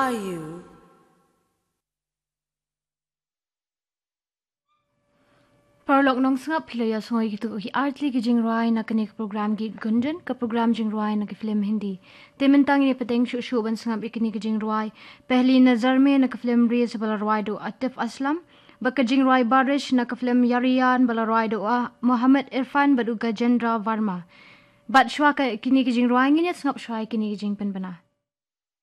are you? Parlok nong sangap pilaya songoi gitu ki artli ki jingrai na kanik program ki gundan ka program jingrai na ki film Hindi temintang ye peteng shu ban sangap ikini ki jingrai pehli nazar mein na ka film Rees bala rawai do Atif Aslam baka jingrai Barish na ka film Yariyan bala rawai do Muhammad Irfan badu Gajendra Varma bat shwa ka kini ki jingrai ngi sangap shwa kini ki jingpen bana